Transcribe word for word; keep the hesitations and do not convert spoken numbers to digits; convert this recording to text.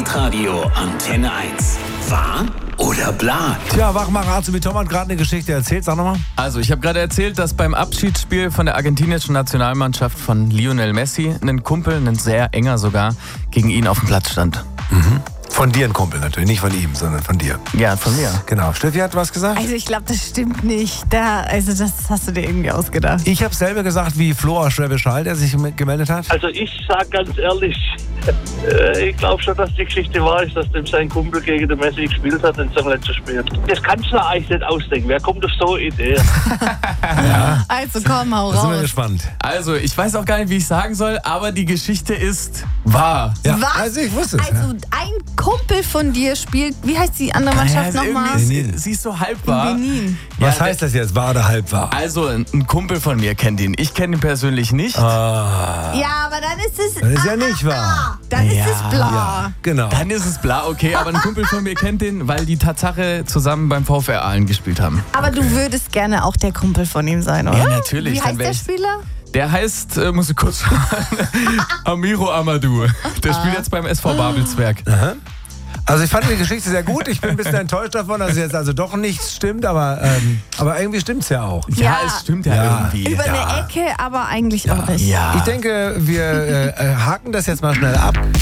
Hitradio Antenne eins. Wahr oder bla? Tja, Wachmacher Arzt mit Tom hat gerade eine Geschichte erzählt. Sag nochmal. Also, ich habe gerade erzählt, dass beim Abschiedsspiel von der argentinischen Nationalmannschaft von Lionel Messi ein Kumpel, ein sehr enger sogar, gegen ihn auf dem Platz stand. Mhm. Von dir ein Kumpel natürlich, nicht von ihm, sondern von dir. Ja, von mir. Genau. Steffi hat was gesagt? Also ich glaube, das stimmt nicht. Da, also das hast du dir irgendwie ausgedacht. Ich habe selber gesagt, wie Flo aus Schwäbisch Hall, der sich gemeldet hat. Also ich sag ganz ehrlich, äh, ich glaube schon, dass die Geschichte wahr ist, dass dem sein Kumpel gegen den Messi gespielt hat, den Song zu spielen. Das kannst du eigentlich nicht ausdenken. Wer kommt auf so eine Idee? Ja. Also komm, hau Da sind wir raus. gespannt. Also, ich weiß auch gar nicht, wie ich sagen soll, aber die Geschichte ist wahr. Ja, Was? also ich wusste es. Also ein Kumpel von dir spielt, wie heißt die andere Mannschaft Ja, nochmal? irgendwie, sie, sie ist so halb wahr. Benin. Was Ja, heißt das jetzt? Wahr oder halb wahr? Also, ein ein Kumpel von mir kennt ihn. Ich kenne ihn persönlich nicht. Ah, Ja, aber dann ist es... das ist ja ah, nicht ah, wahr. ah. Dann Ja. ist es blau. Ja, genau. Dann ist es bla, okay, aber ein Kumpel von mir kennt den, weil die Tatsache zusammen beim VfR Aalen gespielt haben. Aber du würdest gerne auch der Kumpel von ihm sein, oder? Ja, natürlich. Wie Dann heißt wär der ich- Spieler? Der heißt, äh, muss ich kurz schauen, Amiro Amadou. Der spielt jetzt beim S V Babelsberg. Also ich fand die Geschichte sehr gut. Ich bin ein bisschen enttäuscht davon, dass jetzt also doch nichts stimmt, aber, ähm, aber irgendwie stimmt's ja auch. Ja, Ja. es stimmt ja, Ja. irgendwie. Über Ja. eine Ecke, aber eigentlich auch nicht. Ja. Ich denke, wir äh, äh, haken das jetzt mal schnell ab.